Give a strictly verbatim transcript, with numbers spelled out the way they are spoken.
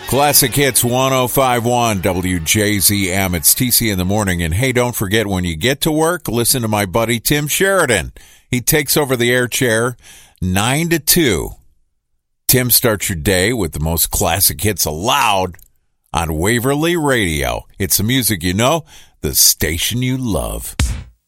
Classic Hits one oh five point one W J Z M. It's T C in the morning. And hey, don't forget, when you get to work, listen to my buddy Tim Sheridan. He takes over the air chair nine to two. Tim starts your day with the most classic hits allowed on Waverly Radio. It's the music you know, the station you love.